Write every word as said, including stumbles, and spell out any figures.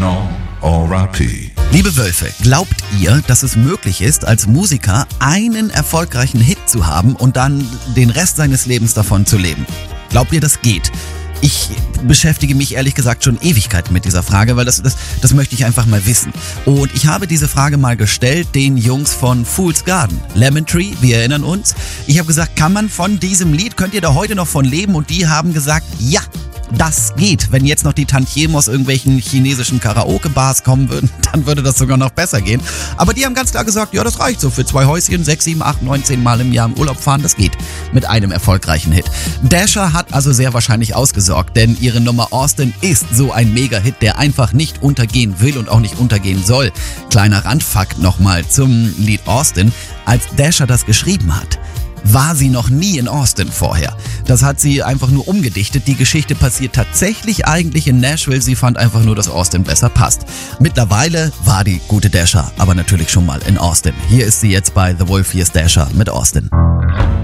Original R I P. Liebe Wölfe, glaubt ihr, dass es möglich ist, als Musiker einen erfolgreichen Hit zu haben und dann den Rest seines Lebens davon zu leben? Glaubt ihr, das geht? Ich beschäftige mich ehrlich gesagt schon Ewigkeiten mit dieser Frage, weil das, das, das möchte ich einfach mal wissen. Und ich habe diese Frage mal gestellt den Jungs von Fool's Garden. Lemon Tree, wir erinnern uns. Ich habe gesagt, kann man von diesem Lied, könnt ihr da heute noch von leben? Und die haben gesagt, ja. Das geht. Wenn jetzt noch die Tantiemen aus irgendwelchen chinesischen Karaoke-Bars kommen würden, dann würde das sogar noch besser gehen. Aber die haben ganz klar gesagt, ja, das reicht so für zwei Häuschen, sechs, sieben, acht, neun, zehn Mal im Jahr im Urlaub fahren, das geht mit einem erfolgreichen Hit. Dasher hat also sehr wahrscheinlich ausgesorgt, denn ihre Nummer Austin ist so ein Mega-Hit, der einfach nicht untergehen will und auch nicht untergehen soll. Kleiner Randfakt nochmal zum Lied Austin. Als Dasher das geschrieben hat, war sie noch nie in Austin vorher. Das hat sie einfach nur umgedichtet. Die Geschichte passiert tatsächlich eigentlich in Nashville. Sie fand einfach nur, dass Austin besser passt. Mittlerweile war die gute Dasher aber natürlich schon mal in Austin. Hier ist sie jetzt bei The Wolf, hier ist Dasher mit Austin.